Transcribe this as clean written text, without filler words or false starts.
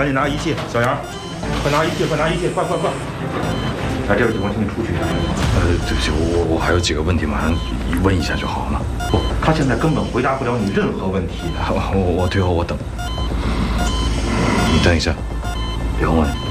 赶紧拿仪器，小杨，快拿仪器，快拿仪器，快！来这位警官，请你出去一下。 对不起，我还有几个问题，马上问一下就好了。 不，他现在根本回答不了你任何问题。 我退后，我等。你等一下，别问。